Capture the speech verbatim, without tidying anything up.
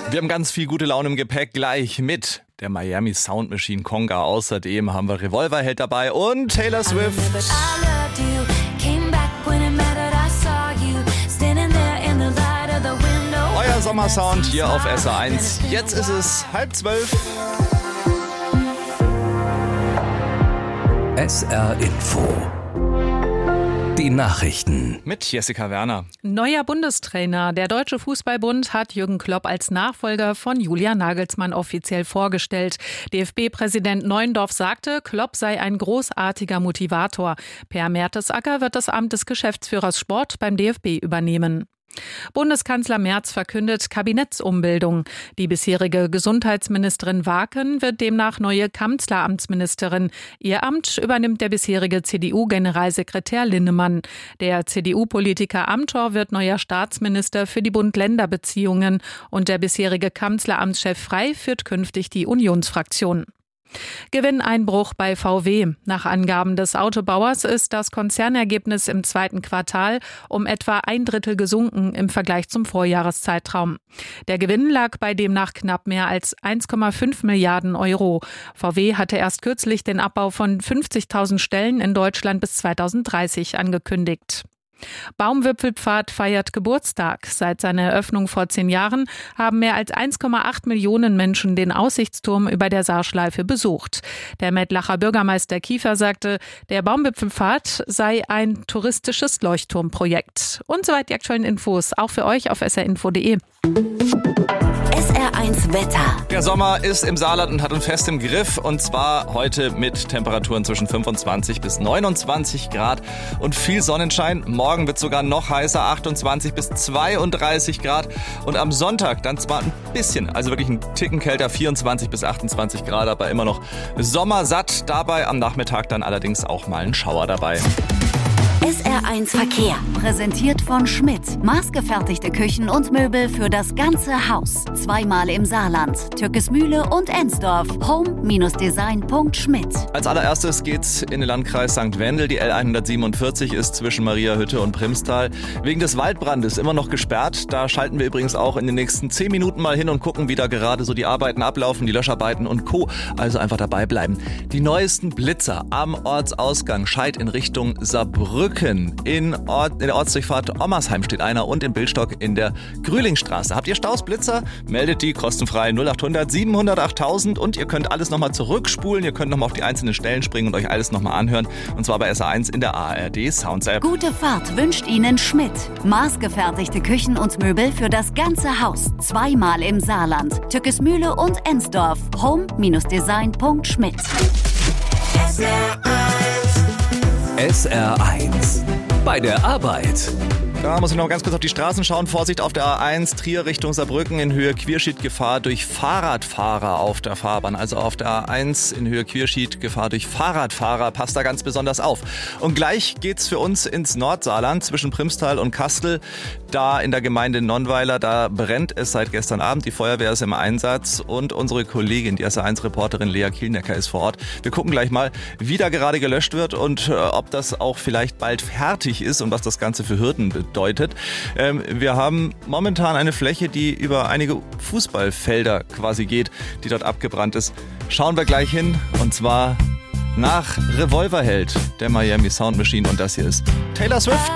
Wir haben ganz viel gute Laune im Gepäck, gleich mit der Miami Sound Machine Conga. Außerdem haben wir Revolverheld dabei und Taylor Swift. Euer Sommersound hier auf S R eins. Jetzt ist es halb zwölf. S R Info. Die Nachrichten. Mit Jessica Werner. Neuer Bundestrainer. Der Deutsche Fußballbund hat Jürgen Klopp als Nachfolger von Julian Nagelsmann offiziell vorgestellt. D F B-Präsident Neuendorf sagte, Klopp sei ein großartiger Motivator. Per Mertesacker wird das Amt des Geschäftsführers Sport beim D F B übernehmen. Bundeskanzler Merz verkündet Kabinettsumbildung. Die bisherige Gesundheitsministerin Waaken wird demnach neue Kanzleramtsministerin. Ihr Amt übernimmt der bisherige C D U-Generalsekretär Linnemann. Der C D U-Politiker Amthor wird neuer Staatsminister für die Bund-Länder-Beziehungen und der bisherige Kanzleramtschef Frey führt künftig die Unionsfraktion. Gewinneinbruch bei V W. Nach Angaben des Autobauers ist das Konzernergebnis im zweiten Quartal um etwa ein Drittel gesunken im Vergleich zum Vorjahreszeitraum. Der Gewinn lag bei demnach knapp mehr als eins Komma fünf Milliarden Euro. V W hatte erst kürzlich den Abbau von fünfzigtausend Stellen in Deutschland bis zweitausenddreißig angekündigt. Baumwipfelpfad feiert Geburtstag. Seit seiner Eröffnung vor zehn Jahren haben mehr als eins Komma acht Millionen Menschen den Aussichtsturm über der Saarschleife besucht. Der Mettlacher Bürgermeister Kiefer sagte, der Baumwipfelpfad sei ein touristisches Leuchtturmprojekt. Und soweit die aktuellen Infos, auch für euch auf s r info punkt d e. S R eins Wetter. Der Sommer ist im Saarland und hat uns fest im Griff. Und zwar heute mit Temperaturen zwischen fünfundzwanzig bis neunundzwanzig Grad und viel Sonnenschein. Morgen wird sogar noch heißer, achtundzwanzig bis zweiunddreißig Grad. Und am Sonntag dann zwar ein bisschen, also wirklich ein Ticken kälter, vierundzwanzig bis achtundzwanzig Grad, aber immer noch sommersatt. Dabei am Nachmittag dann allerdings auch mal ein Schauer dabei. S R eins Verkehr. Präsentiert von Schmidt. Maßgefertigte Küchen und Möbel für das ganze Haus. Zweimal im Saarland. Türkesmühle und Ensdorf. home design punkt schmidt. Als allererstes geht's in den Landkreis Sankt Wendel. Die L hundertsiebenundvierzig ist zwischen Mariahütte und Primstal wegen des Waldbrandes immer noch gesperrt. Da schalten wir übrigens auch in den nächsten zehn Minuten mal hin und gucken, wie da gerade so die Arbeiten ablaufen, die Löscharbeiten und Co. Also einfach dabei bleiben. Die neuesten Blitzer am Ortsausgang Scheid in Richtung Saarbrücken. In, Ort, in der Ortsdurchfahrt Ommersheim steht einer und in Billstock in der Grühlingstraße. Habt ihr Stausblitzer? Meldet die kostenfrei null achthundert siebenhundert achttausend und ihr könnt alles nochmal zurückspulen. Ihr könnt nochmal auf die einzelnen Stellen springen und euch alles nochmal anhören. Und zwar bei S R eins in der A R D Sounds App. Gute Fahrt wünscht Ihnen Schmidt. Maßgefertigte Küchen und Möbel für das ganze Haus. Zweimal im Saarland. Türkesmühle und Ensdorf. home design punkt schmidt. S R eins. Bei der Arbeit. Da muss ich noch ganz kurz auf die Straßen schauen. Vorsicht auf der A eins, Trier Richtung Saarbrücken in Höhe Quierschied, Gefahr durch Fahrradfahrer auf der Fahrbahn. Also auf der A eins in Höhe Quierschied, Gefahr durch Fahrradfahrer. Passt da ganz besonders auf. Und gleich geht's für uns ins Nordsaarland zwischen Primstal und Kastel. Da in der Gemeinde Nonnweiler, da brennt es seit gestern Abend. Die Feuerwehr ist im Einsatz und unsere Kollegin, die S R eins Reporterin Lea Kielnecker, ist vor Ort. Wir gucken gleich mal, wie da gerade gelöscht wird und äh, ob das auch vielleicht bald fertig ist und was das Ganze für Hürden bedeutet. Ähm, wir haben momentan eine Fläche, die über einige Fußballfelder quasi geht, die dort abgebrannt ist. Schauen wir gleich hin und zwar nach Revolverheld, der Miami Sound Machine, und das hier ist Taylor Swift.